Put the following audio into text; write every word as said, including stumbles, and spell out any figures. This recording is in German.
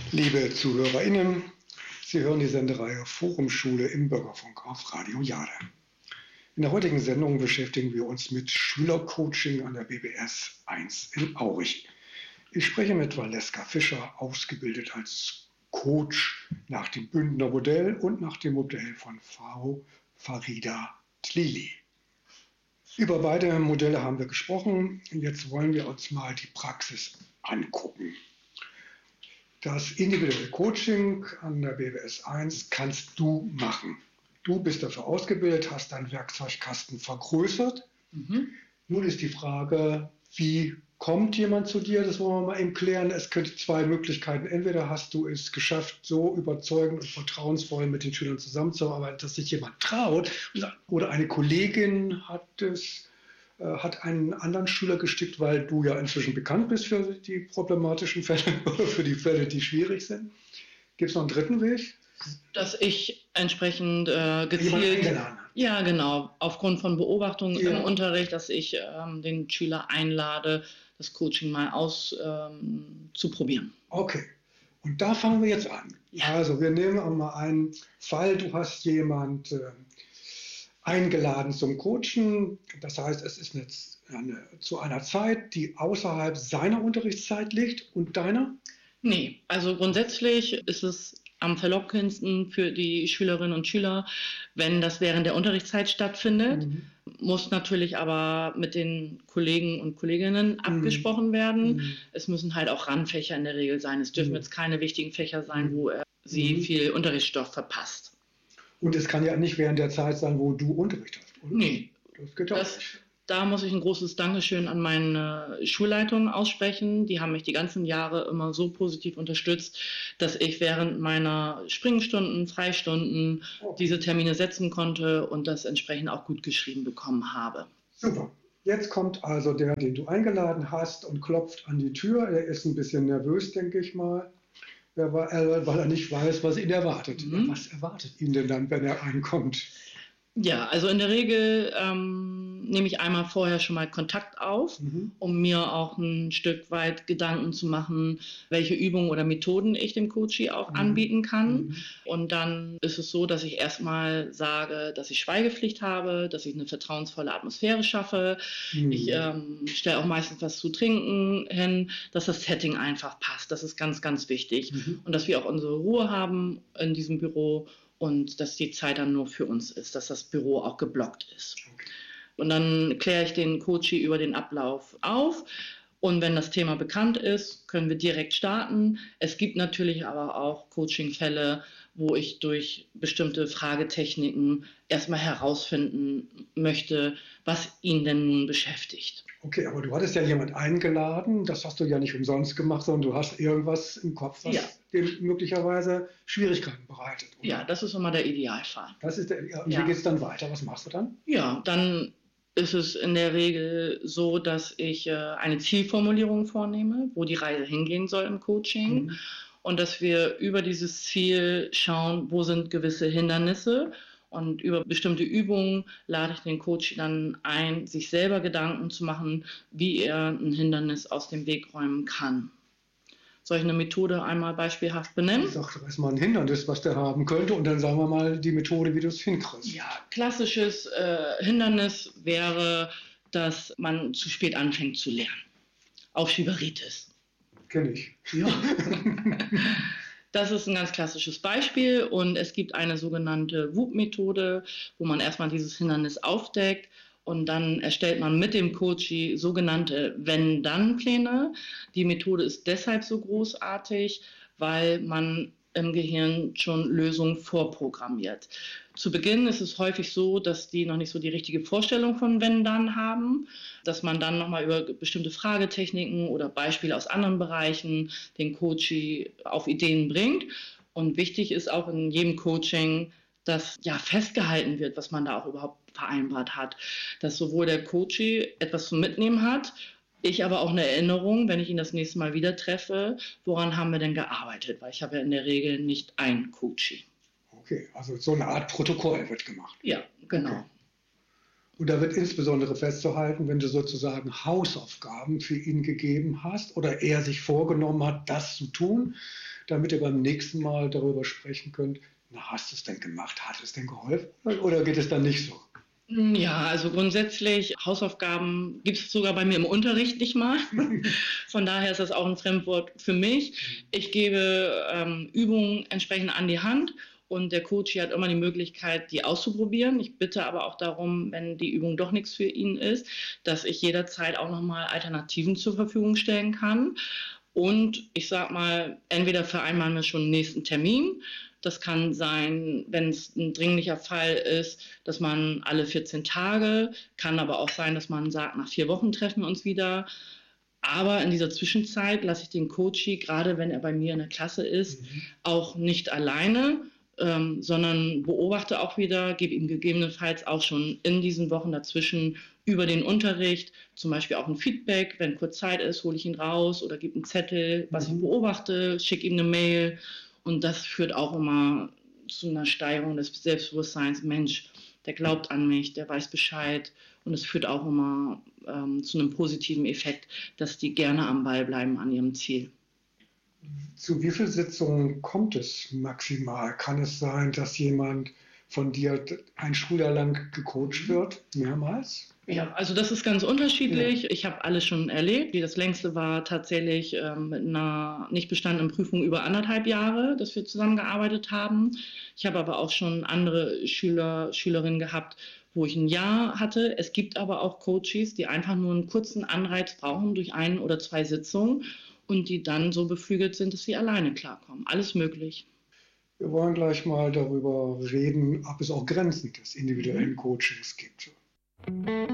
Liebe ZuhörerInnen, Sie hören die Sendereihe Forumschule im Bürgerfunk auf Radio Jade. In der heutigen Sendung beschäftigen wir uns mit Schülercoaching an der B B S eins in Aurich. Ich spreche mit Valeska Fischer, ausgebildet als Coach nach dem Bündner Modell und nach dem Modell von Frau Farida Tlili. Über beide Modelle haben wir gesprochen. Jetzt wollen wir uns mal die Praxis angucken. Das individuelle Coaching an der B B S eins kannst du machen. Du bist dafür ausgebildet, hast deinen Werkzeugkasten vergrößert. Mhm. Nun ist die Frage, wie kommt jemand zu dir? Das wollen wir mal eben klären. Es könnte zwei Möglichkeiten. Entweder hast du es geschafft, so überzeugend und vertrauensvoll mit den Schülern zusammenzuarbeiten, dass sich jemand traut. Oder eine Kollegin hat es hat einen anderen Schüler gestickt, weil du ja inzwischen bekannt bist für die problematischen Fälle oder für die Fälle, die schwierig sind. Gibt es noch einen dritten Weg? Dass ich entsprechend äh, gezielt, ja genau, aufgrund von Beobachtungen ja. im Unterricht, dass ich ähm, den Schüler einlade, das Coaching mal auszuprobieren. Ähm, okay, und da fangen wir jetzt an. Ja. Also wir nehmen mal einen Fall, du hast jemand äh, eingeladen zum Coachen. Das heißt, es ist eine, eine, zu einer Zeit, die außerhalb seiner Unterrichtszeit liegt und deiner? Nee, also grundsätzlich ist es am verlockendsten für die Schülerinnen und Schüler, wenn das während der Unterrichtszeit stattfindet. Mhm. Muss natürlich aber mit den Kollegen und Kolleginnen mhm. abgesprochen werden. Mhm. Es müssen halt auch Randfächer in der Regel sein. Es dürfen mhm. jetzt keine wichtigen Fächer sein, wo er sie mhm. viel Unterrichtsstoff verpasst. Und es kann ja nicht während der Zeit sein, wo du Unterricht hast, oder? Nee. Das geht das, nicht. Da muss ich ein großes Dankeschön an meine Schulleitung aussprechen. Die haben mich die ganzen Jahre immer so positiv unterstützt, dass ich während meiner Springstunden, Freistunden okay. diese Termine setzen konnte und das entsprechend auch gut geschrieben bekommen habe. Super. Jetzt kommt also der, den du eingeladen hast und klopft an die Tür. Er ist ein bisschen nervös, denke ich mal. Weil er nicht weiß, was ihn erwartet. Mhm. Was erwartet ihn denn dann, wenn er ankommt? Ja, also in der Regel ähm, nehme ich einmal vorher schon mal Kontakt auf, mhm. um mir auch ein Stück weit Gedanken zu machen, welche Übungen oder Methoden ich dem Coachie auch mhm. anbieten kann. Mhm. Und dann ist es so, dass ich erstmal sage, dass ich Schweigepflicht habe, dass ich eine vertrauensvolle Atmosphäre schaffe. Mhm. Ich ähm, stelle auch meistens was zu trinken hin, dass das Setting einfach passt. Das ist ganz, ganz wichtig. Mhm. Und dass wir auch unsere Ruhe haben in diesem Büro. Und dass die Zeit dann nur für uns ist, dass das Büro auch geblockt ist. Okay. Und dann kläre ich den Coachie über den Ablauf auf. Und wenn das Thema bekannt ist, können wir direkt starten. Es gibt natürlich aber auch Coaching-Fälle, wo ich durch bestimmte Fragetechniken erstmal herausfinden möchte, was ihn denn nun beschäftigt. Okay, aber du hattest ja jemand eingeladen, das hast du ja nicht umsonst gemacht, sondern du hast irgendwas im Kopf, was ja. dem möglicherweise Schwierigkeiten bereitet. Oder? Ja, das ist immer der Idealfall. Das ist der, ja, und ja. Wie geht es dann weiter? Was machst du dann? Ja, dann ist es in der Regel so, dass ich äh, eine Zielformulierung vornehme, wo die Reise hingehen soll im Coaching. Mhm. Und dass wir über dieses Ziel schauen, wo sind gewisse Hindernisse. Und über bestimmte Übungen lade ich den Coach dann ein, sich selber Gedanken zu machen, wie er ein Hindernis aus dem Weg räumen kann. Soll ich eine Methode einmal beispielhaft benennen? Ich sage erstmal ein Hindernis, was der haben könnte, und dann sagen wir mal die Methode, wie du es hinkriegst. Ja, klassisches äh, Hindernis wäre, dass man zu spät anfängt zu lernen. Aufschieberitis. Kenn ich. Ja. Das ist ein ganz klassisches Beispiel und es gibt eine sogenannte W U P-Methode, wo man erstmal dieses Hindernis aufdeckt und dann erstellt man mit dem Coachie sogenannte Wenn-Dann-Pläne. Die Methode ist deshalb so großartig, weil man im Gehirn schon Lösungen vorprogrammiert. Zu Beginn ist es häufig so, dass die noch nicht so die richtige Vorstellung von Wenn-Dann haben, dass man dann nochmal über bestimmte Fragetechniken oder Beispiele aus anderen Bereichen den Coachie auf Ideen bringt. Und wichtig ist auch in jedem Coaching, dass ja festgehalten wird, was man da auch überhaupt vereinbart hat. Dass sowohl der Coachie etwas zum Mitnehmen hat, ich aber auch eine Erinnerung, wenn ich ihn das nächste Mal wieder treffe, woran haben wir denn gearbeitet? Weil ich habe ja in der Regel nicht ein Coachie. Okay, also so eine Art Protokoll wird gemacht. Ja, genau. Okay. Und da wird insbesondere festzuhalten, wenn du sozusagen Hausaufgaben für ihn gegeben hast oder er sich vorgenommen hat, das zu tun, damit ihr beim nächsten Mal darüber sprechen könnt, na, hast du es denn gemacht? Hat es denn geholfen? Oder geht es dann nicht so? Ja, also grundsätzlich, Hausaufgaben gibt es sogar bei mir im Unterricht nicht mal. Von daher ist das auch ein Fremdwort für mich. Ich gebe ähm, Übungen entsprechend an die Hand und der Coach hat immer die Möglichkeit, die auszuprobieren. Ich bitte aber auch darum, wenn die Übung doch nichts für ihn ist, dass ich jederzeit auch nochmal Alternativen zur Verfügung stellen kann. Und ich sag mal, entweder vereinbaren wir schon einen nächsten Termin. Das kann sein, wenn es ein dringlicher Fall ist, dass man alle vierzehn Tage, kann aber auch sein, dass man sagt, nach vier Wochen treffen wir uns wieder. Aber in dieser Zwischenzeit lasse ich den Coachie, gerade wenn er bei mir in der Klasse ist, mhm. auch nicht alleine, ähm, sondern beobachte auch wieder, gebe ihm gegebenenfalls auch schon in diesen Wochen dazwischen über den Unterricht zum Beispiel auch ein Feedback. Wenn kurz Zeit ist, hole ich ihn raus oder gebe einen Zettel, was mhm. ich beobachte, schicke ihm eine Mail. Und das führt auch immer zu einer Steigerung des Selbstbewusstseins. Mensch, der glaubt an mich, der weiß Bescheid. Und es führt auch immer ähm, zu einem positiven Effekt, dass die gerne am Ball bleiben an ihrem Ziel. Zu wie vielen Sitzungen kommt es maximal? Kann es sein, dass jemand von dir ein Schuljahr lang gecoacht wird, mehrmals? Ja, also das ist ganz unterschiedlich. Ja. Ich habe alles schon erlebt. Das längste war tatsächlich ähm, mit einer nicht bestandenen Prüfung über anderthalb Jahre, dass wir zusammengearbeitet haben. Ich habe aber auch schon andere Schüler, Schülerinnen gehabt, wo ich ein Jahr hatte. Es gibt aber auch Coaches, die einfach nur einen kurzen Anreiz brauchen durch ein oder zwei Sitzungen und die dann so beflügelt sind, dass sie alleine klarkommen. Alles möglich. Wir wollen gleich mal darüber reden, ob es auch Grenzen des individuellen Coachings gibt.